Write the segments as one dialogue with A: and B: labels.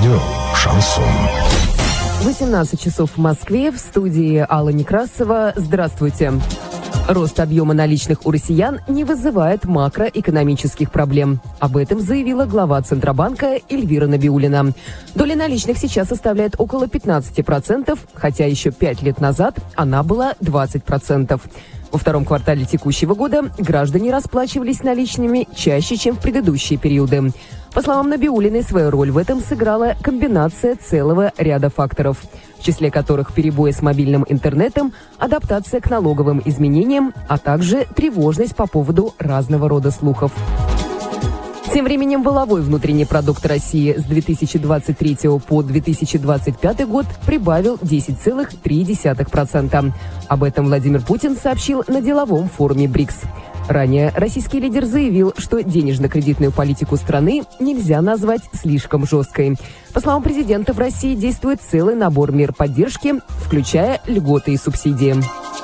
A: Радио «Шансон».
B: 18 часов в Москве. В студии Алла Некрасова. Здравствуйте. Рост объема наличных у россиян не вызывает макроэкономических проблем. Об этом заявила глава Центробанка Эльвира Набиуллина. Доля наличных сейчас составляет около 15%, хотя еще 5 лет назад она была 20%. Во втором квартале текущего года граждане расплачивались наличными чаще, чем в предыдущие периоды. По словам Набиуллиной, свою роль в этом сыграла комбинация целого ряда факторов, в числе которых перебои с мобильным интернетом, адаптация к налоговым изменениям, а также тревожность по поводу разного рода слухов. Тем временем валовой внутренний продукт России с 2023 по 2025 год прибавил 10,3%. Об этом Владимир Путин сообщил на деловом форуме БРИКС. Ранее российский лидер заявил, что денежно-кредитную политику страны нельзя назвать слишком жесткой. По словам президента, в России действует целый набор мер поддержки, включая льготы и субсидии.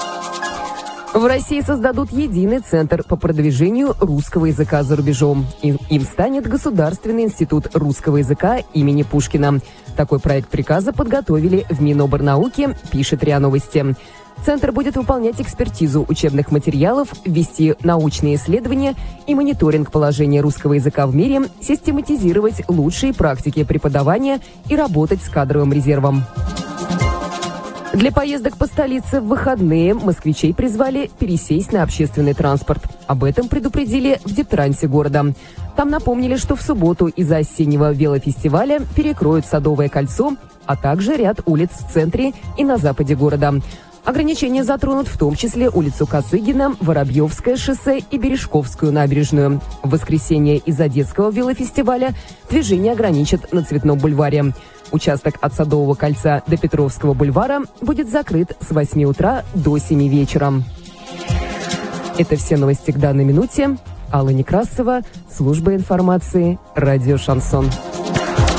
B: В России создадут единый центр по продвижению русского языка за рубежом. Им станет Государственный институт русского языка имени Пушкина. Такой проект приказа подготовили в Миноборнауки, пишет РИА Новости. Центр будет выполнять экспертизу учебных материалов, вести научные исследования и мониторинг положения русского языка в мире, систематизировать лучшие практики преподавания и работать с кадровым резервом. Для поездок по столице в выходные москвичей призвали пересесть на общественный транспорт. Об этом предупредили в Дептрансе города. Там напомнили, что в субботу из-за осеннего велофестиваля перекроют Садовое кольцо, а также ряд улиц в центре и на западе города. Ограничения затронут в том числе улицу Косыгина, Воробьевское шоссе и Бережковскую набережную. В воскресенье из-за детского велофестиваля движение ограничат на Цветном бульваре. Участок от Садового кольца до Петровского бульвара будет закрыт с 8 утра до 7 вечера. Это все новости к данной минуте. Алла Некрасова, служба информации, радио «Шансон».